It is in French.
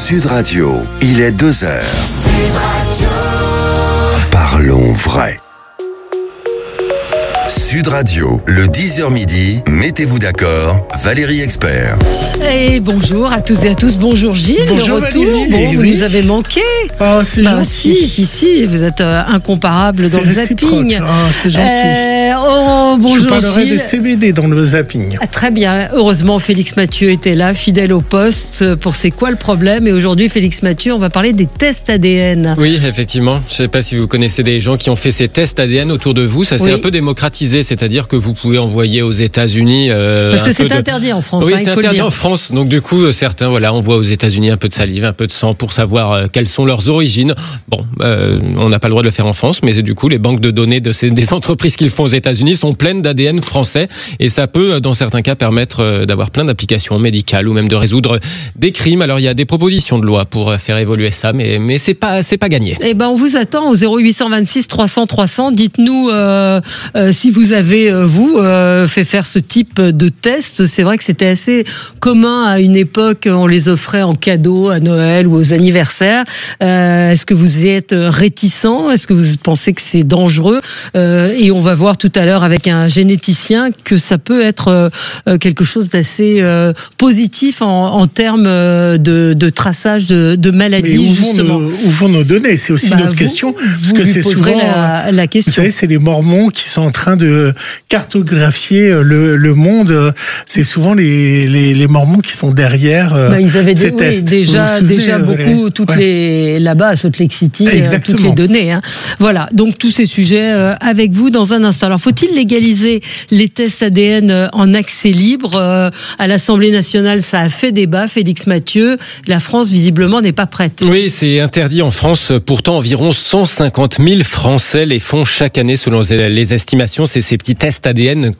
Sud Radio, il est 2h. Parlons vrai. Sud Radio, le 10h midi, mettez-vous d'accord, Valérie Expert. Et bonjour à toutes et à tous, bonjour Gilles, bonjour le retour, Valérie, vous oui. nous avez manqué. Oh, c'est gentil. Si, vous êtes incomparable dans le zapping. C'est gentil. Bonjour Je parlerai Gilles. de CBD dans le zapping. Très bien, heureusement Félix Mathieu était là, fidèle au poste pour C'est quoi le problème. Et aujourd'hui Félix Mathieu, on va parler des tests ADN. Oui, effectivement. Je ne sais pas si vous connaissez des gens qui ont fait ces tests ADN autour de vous. Ça s'est un peu démocratisé, c'est-à-dire que vous pouvez envoyer aux États-Unis. Parce que c'est interdit en France. Oui, il c'est faut interdit le dire. en France. Donc du coup, certains envoient aux États-Unis un peu de salive, un peu de sang pour savoir quelles sont leurs origines. Bon, on n'a pas le droit de le faire en France, mais du coup, les banques de données des entreprises qui le font aux États-Unis sont pleines d'ADN français, et ça peut, dans certains cas, permettre d'avoir plein d'applications médicales ou même de résoudre des crimes. Alors, il y a des propositions de loi pour faire évoluer ça, mais c'est pas gagné. Eh ben, on vous attend au 0826 300 300. Dites-nous si vous avez fait faire ce type de test. C'est vrai que c'était assez commun à une époque. On les offrait en cadeau à Noël ou aux anniversaires. Est-ce que vous y êtes réticent? Est-ce que vous pensez que c'est dangereux? Et on va voir tout à l'heure avec un généticien que ça peut être quelque chose d'assez positif en termes de traçage de maladies. Mais où vont nos données? C'est aussi notre question. Parce que c'est souvent la question. Vous savez, c'est les Mormons qui sont en train de cartographier le monde. C'est souvent les Mormons qui sont derrière ils avaient ces tests. Déjà beaucoup, là-bas à Salt Lake City, toutes les données. Voilà, donc tous ces sujets avec vous dans un instant. Alors, faut-il légaliser les tests ADN en accès libre? À l'Assemblée nationale, ça a fait débat. Félix Mathieu, la France, visiblement, n'est pas prête. Oui, c'est interdit en France. Pourtant, environ 150 000 Français les font chaque année, selon les estimations. C'est ces petits tests ADN